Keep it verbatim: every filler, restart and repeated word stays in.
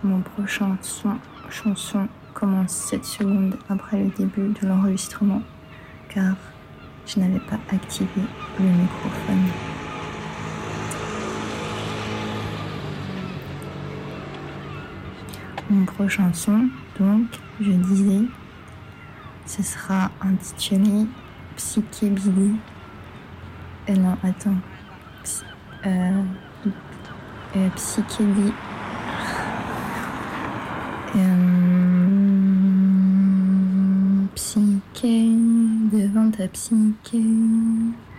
Mon prochain son, chanson commence sept secondes après le début de l'enregistrement car je n'avais pas activé le microphone. Mon prochain son, donc, je disais, ce sera intitulé Psyché Billy. Euh, non, attends. Psy, euh, euh, Psyché Billy. Euh, psyché, devant ta psyché,